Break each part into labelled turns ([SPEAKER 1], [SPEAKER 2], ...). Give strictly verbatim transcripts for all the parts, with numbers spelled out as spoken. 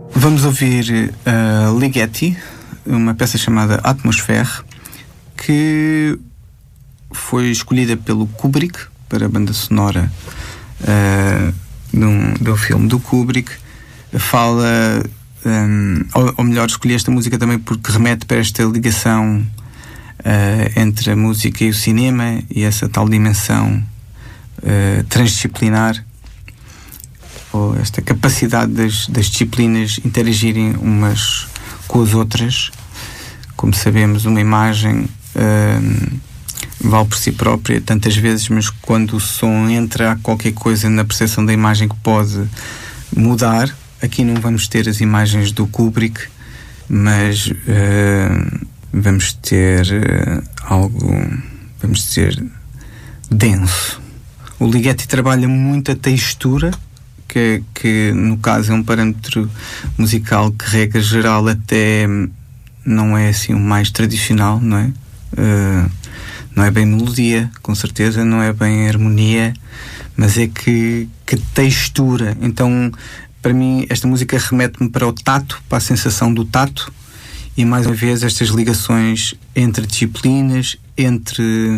[SPEAKER 1] Vamos ouvir uh, Ligeti, uma peça chamada Atmosfera, que foi escolhida pelo Kubrick para a banda sonora uh, de, um, de um filme do Kubrick. Fala, um, ou, ou melhor, escolhi esta música também porque remete para esta ligação uh, entre a música e o cinema e essa tal dimensão uh, transdisciplinar, ou esta capacidade das, das disciplinas interagirem umas com as outras. Como sabemos, uma imagem uh, vale por si própria tantas vezes, mas quando o som entra, há qualquer coisa na percepção da imagem que pode mudar. Aqui não vamos ter as imagens do Kubrick, mas uh, vamos ter uh, algo, vamos dizer, denso. O Ligeti trabalha muito a textura, Que, que no caso é um parâmetro musical que, regra geral, até não é assim o mais tradicional, não é? Uh, não é bem melodia, com certeza, não é bem harmonia, mas é que, que textura. Então, para mim, esta música remete-me para o tato, para a sensação do tato, e mais uma vez estas ligações entre disciplinas, entre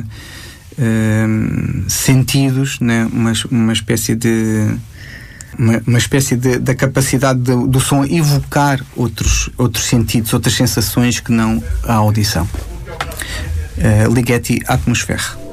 [SPEAKER 1] uh, sentidos, né? uma, uma espécie de Uma, uma espécie de, da capacidade do, do som evocar outros, outros sentidos, outras sensações que não a audição. Uh, Ligeti, Atmosfera.